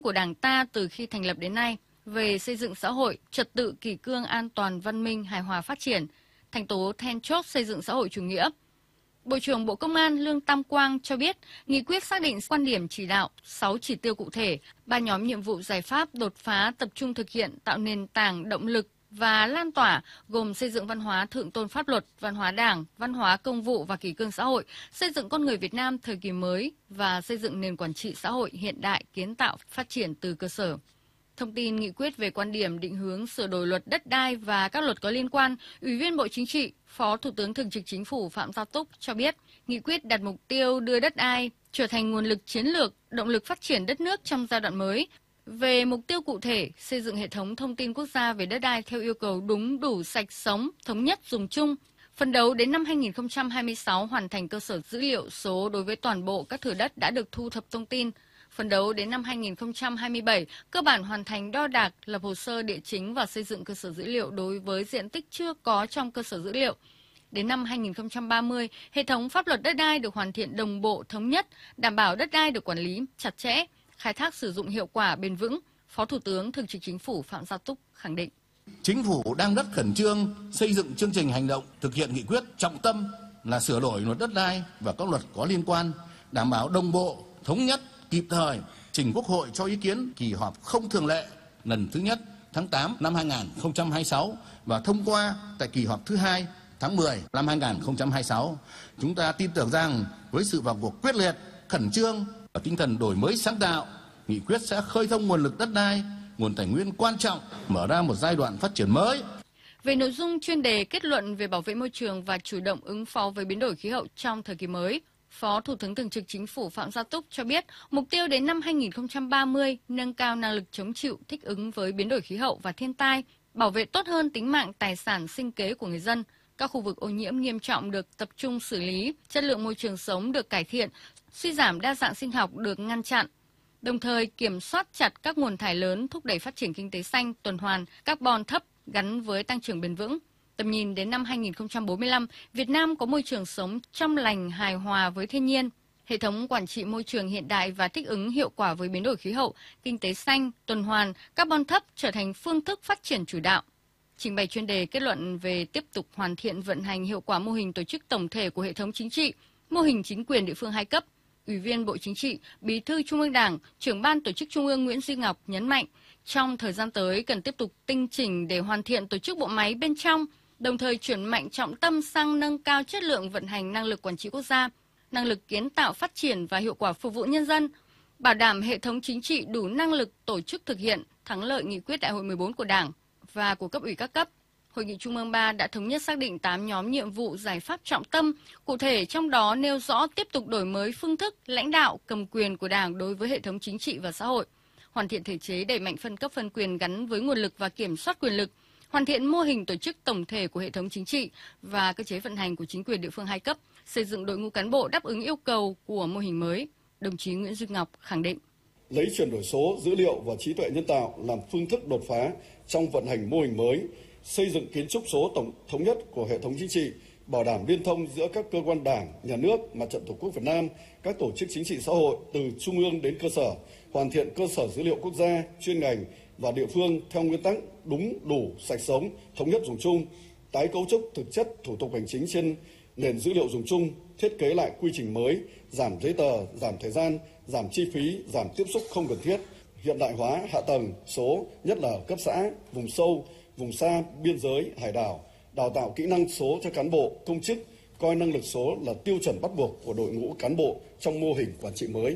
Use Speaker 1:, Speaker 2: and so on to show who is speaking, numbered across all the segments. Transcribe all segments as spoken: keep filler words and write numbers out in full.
Speaker 1: của Đảng ta từ khi thành lập đến nay về xây dựng xã hội, trật tự kỷ cương an toàn văn minh hài hòa phát triển, thành tố then chốt xây dựng xã hội chủ nghĩa. Bộ trưởng Bộ Công an Lương Tam Quang cho biết, nghị quyết xác định quan điểm chỉ đạo, sáu chỉ tiêu cụ thể, ba nhóm nhiệm vụ giải pháp đột phá tập trung thực hiện tạo nền tảng động lực và lan tỏa gồm xây dựng văn hóa thượng tôn pháp luật, văn hóa đảng, văn hóa công vụ và kỷ cương xã hội, xây dựng con người Việt Nam thời kỳ mới và xây dựng nền quản trị xã hội hiện đại, kiến tạo, phát triển từ cơ sở. Thông tin nghị quyết về quan điểm định hướng sửa đổi luật đất đai và các luật có liên quan, Ủy viên Bộ Chính trị, Phó Thủ tướng Thường trực Chính phủ Phạm Gia Túc cho biết, nghị quyết đặt mục tiêu đưa đất đai trở thành nguồn lực chiến lược, động lực phát triển đất nước trong giai đoạn mới. Về mục tiêu cụ thể, xây dựng hệ thống thông tin quốc gia về đất đai theo yêu cầu đúng, đủ, sạch, sống, thống nhất, dùng chung. Phấn đấu đến năm hai nghìn không trăm hai mươi sáu hoàn thành cơ sở dữ liệu số đối với toàn bộ các thửa đất đã được thu thập thông tin. Phấn đấu đến năm hai nghìn không trăm hai mươi bảy, cơ bản hoàn thành đo đạc, lập hồ sơ địa chính và xây dựng cơ sở dữ liệu đối với diện tích chưa có trong cơ sở dữ liệu. Đến năm hai nghìn không trăm ba mươi, hệ thống pháp luật đất đai được hoàn thiện đồng bộ, thống nhất, đảm bảo đất đai được quản lý chặt chẽ, khai thác sử dụng hiệu quả bền vững. Phó Thủ tướng Thường trực Chính phủ Phạm Gia Túc khẳng định.
Speaker 2: Chính phủ đang rất khẩn trương xây dựng chương trình hành động thực hiện nghị quyết, trọng tâm là sửa đổi luật đất đai và các luật có liên quan, đảm bảo đồng bộ, thống nhất, kịp thời, trình Quốc hội cho ý kiến kỳ họp không thường lệ lần thứ nhất tháng tám năm hai nghìn không trăm hai mươi sáu và thông qua tại kỳ họp thứ hai tháng mười năm hai nghìn không trăm hai mươi sáu. Chúng ta tin tưởng rằng với sự vào cuộc quyết liệt, khẩn trương và tinh thần đổi mới sáng tạo, nghị quyết sẽ khơi thông nguồn lực đất đai, nguồn tài nguyên quan trọng, mở ra một giai đoạn phát triển mới.
Speaker 1: Về nội dung chuyên đề kết luận về bảo vệ môi trường và chủ động ứng phó với biến đổi khí hậu trong thời kỳ mới, Phó Thủ tướng Thường trực Chính phủ Phạm Gia Túc cho biết, mục tiêu đến năm hai nghìn không trăm ba mươi nâng cao năng lực chống chịu, thích ứng với biến đổi khí hậu và thiên tai, bảo vệ tốt hơn tính mạng, tài sản, sinh kế của người dân. Các khu vực ô nhiễm nghiêm trọng được tập trung xử lý, chất lượng môi trường sống được cải thiện, suy giảm đa dạng sinh học được ngăn chặn. Đồng thời kiểm soát chặt các nguồn thải lớn, thúc đẩy phát triển kinh tế xanh, tuần hoàn, carbon thấp gắn với tăng trưởng bền vững. Tầm nhìn đến năm hai nghìn không trăm bốn mươi lăm, Việt Nam có môi trường sống trong lành, hài hòa với thiên nhiên, hệ thống quản trị môi trường hiện đại và thích ứng hiệu quả với biến đổi khí hậu, kinh tế xanh, tuần hoàn, carbon thấp trở thành phương thức phát triển chủ đạo. Trình bày chuyên đề kết luận về tiếp tục hoàn thiện vận hành hiệu quả mô hình tổ chức tổng thể của hệ thống chính trị, mô hình chính quyền địa phương hai cấp, Ủy viên Bộ Chính trị, Bí thư Trung ương Đảng, Trưởng ban Tổ chức Trung ương Nguyễn Duy Ngọc nhấn mạnh, trong thời gian tới cần tiếp tục tinh chỉnh để hoàn thiện tổ chức bộ máy bên trong, đồng thời chuyển mạnh trọng tâm sang nâng cao chất lượng vận hành năng lực quản trị quốc gia, năng lực kiến tạo phát triển và hiệu quả phục vụ nhân dân, bảo đảm hệ thống chính trị đủ năng lực tổ chức thực hiện thắng lợi nghị quyết Đại hội mười bốn của Đảng và của cấp ủy các cấp. Hội nghị Trung ương ba đã thống nhất xác định tám nhóm nhiệm vụ giải pháp trọng tâm, cụ thể trong đó nêu rõ tiếp tục đổi mới phương thức lãnh đạo cầm quyền của Đảng đối với hệ thống chính trị và xã hội, hoàn thiện thể chế đẩy mạnh phân cấp phân quyền gắn với nguồn lực và kiểm soát quyền lực, hoàn thiện mô hình tổ chức tổng thể của hệ thống chính trị và cơ chế vận hành của chính quyền địa phương hai cấp, xây dựng đội ngũ cán bộ đáp ứng yêu cầu của mô hình mới. Đồng chí Nguyễn Duy Ngọc khẳng định.
Speaker 3: Lấy chuyển đổi số, dữ liệu và trí tuệ nhân tạo làm phương thức đột phá trong vận hành mô hình mới, xây dựng kiến trúc số tổng thống nhất của hệ thống chính trị, bảo đảm liên thông giữa các cơ quan Đảng, Nhà nước, Mặt trận Tổ quốc Việt Nam, các tổ chức chính trị xã hội từ trung ương đến cơ sở, hoàn thiện cơ sở dữ liệu quốc gia, chuyên ngành và địa phương theo nguyên tắc đúng, đủ, sạch sống, thống nhất dùng chung, tái cấu trúc thực chất thủ tục hành chính trên nền dữ liệu dùng chung, thiết kế lại quy trình mới, giảm giấy tờ, giảm thời gian, giảm chi phí, giảm tiếp xúc không cần thiết, hiện đại hóa hạ tầng số, nhất là cấp xã, vùng sâu, vùng xa, biên giới, hải đảo, đào tạo kỹ năng số cho cán bộ, công chức, coi năng lực số là tiêu chuẩn bắt buộc của đội ngũ cán bộ trong mô hình quản trị mới.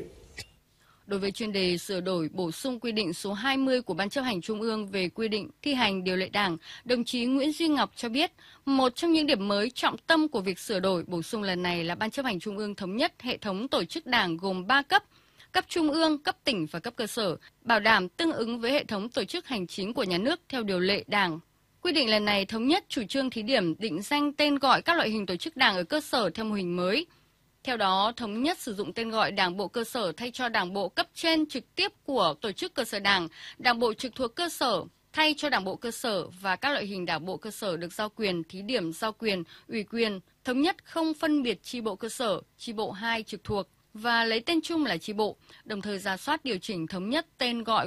Speaker 1: Đối với chuyên đề sửa đổi bổ sung quy định số hai mươi của Ban Chấp hành Trung ương về quy định thi hành điều lệ Đảng, đồng chí Nguyễn Duy Ngọc cho biết, một trong những điểm mới trọng tâm của việc sửa đổi bổ sung lần này là Ban Chấp hành Trung ương thống nhất hệ thống tổ chức Đảng gồm ba cấp, cấp trung ương, cấp tỉnh và cấp cơ sở, bảo đảm tương ứng với hệ thống tổ chức hành chính của nhà nước theo điều lệ Đảng. Quy định lần này thống nhất chủ trương thí điểm định danh tên gọi các loại hình tổ chức Đảng ở cơ sở theo mô hình mới. Theo đó, thống nhất sử dụng tên gọi Đảng bộ cơ sở thay cho Đảng bộ cấp trên trực tiếp của tổ chức cơ sở Đảng, Đảng bộ trực thuộc cơ sở thay cho Đảng bộ cơ sở và các loại hình Đảng bộ cơ sở được giao quyền thí điểm giao quyền, ủy quyền, thống nhất không phân biệt chi bộ cơ sở, chi bộ hai trực thuộc, và lấy tên chung là chi bộ, đồng thời rà soát điều chỉnh thống nhất tên gọi